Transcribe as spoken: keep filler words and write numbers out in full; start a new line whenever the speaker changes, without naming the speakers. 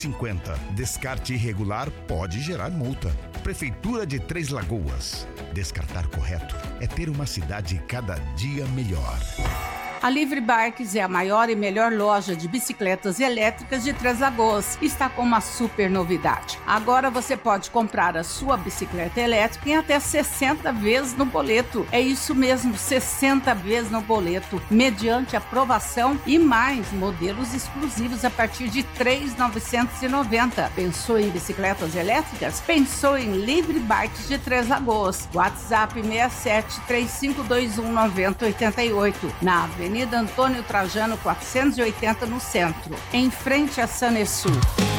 cinquenta. Descarte irregular pode gerar multa. Prefeitura de Três Lagoas. Descartar correto é ter uma cidade cada dia melhor.
A Livre Bikes é a maior e melhor loja de bicicletas elétricas de Três Lagoas. Está com uma super novidade. Agora você pode comprar a sua bicicleta elétrica em até sessenta vezes no boleto. É isso mesmo, sessenta vezes no boleto, mediante aprovação e mais modelos exclusivos a partir de três mil novecentos e noventa. Pensou em bicicletas elétricas? Pensou em Livre Bikes de Três Lagoas. WhatsApp seis sete três cinco dois um nove zero oito oito, na Avenida Avenida Antônio Trajano quatrocentos e oitenta, no centro, em frente a Sanesul.